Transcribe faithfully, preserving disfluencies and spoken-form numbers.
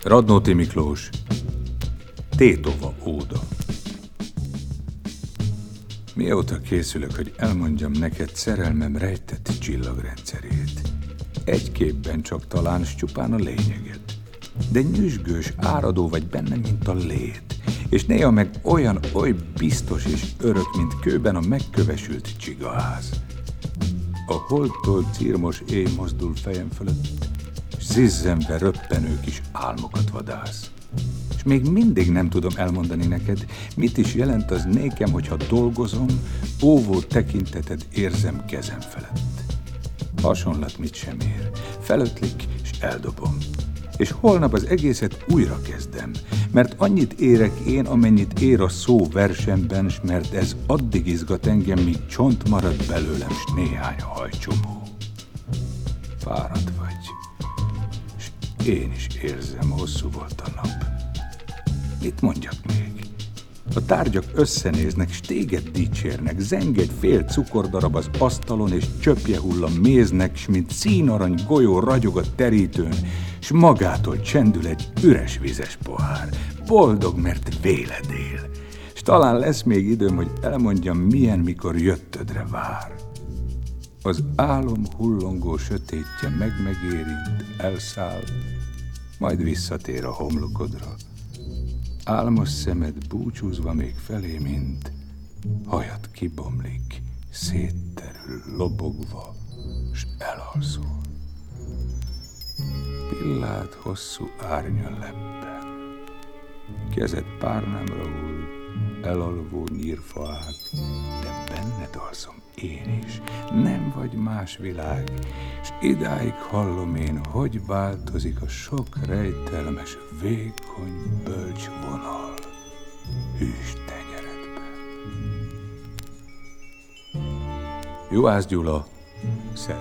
Radnóti Miklós, Tétova óda. Mióta készülök, hogy elmondjam neked szerelmem rejtett csillagrendszerét. Egy képben csak talán, s csupán a lényeget. De nyüzsgős, áradó vagy bennem, mint a lét. És néha meg olyan, oly biztos és örök, mint kőben a megkövesült csigaház. A holdtól círmos éj mozdul fejem fölött, s zizzemve röppenő kis álmokat vadász. És még mindig nem tudom elmondani neked, mit is jelent az nékem, hogyha dolgozom, óvó tekinteted érzem kezem felett. Hasonlat mit sem ér, felötlik, és eldobom. És holnap az egészet újra kezdem, mert annyit érek én, amennyit ér a szó versemben, s mert ez addig izgat engem, míg csont marad belőlem, s néhány hajcsomó. Fáradt vagy, és én is érzem, hosszú volt a nap. Mit mondjak még? A tárgyak összenéznek, s téged dicsérnek, zeng egy fél cukordarab az asztalon, és csöpje hull a méznek, s mint színarany golyó ragyog a terítőn, s magától csendül egy üres vizes pohár. Boldog, mert véled él. S talán lesz még időm, hogy elmondjam, milyen, mikor jöttödre vár. Az álom hullongó sötétje meg-megérint, elszáll, majd visszatér a homlokodra. Álmos szemed búcsúzva még felé, mint hajad kibomlik, szétterül, lobogva, s elalszol. Pillád hosszú árnya lebben, kezed párnámra hull, elalvó nyírfaág, de benned alszom én is, nem vagy más világ, s idáig hallom én, hogy változik a sok rejtelmes, vékony, bölcs vonal hűs tenyeredben. Juhász Gyula, Szer.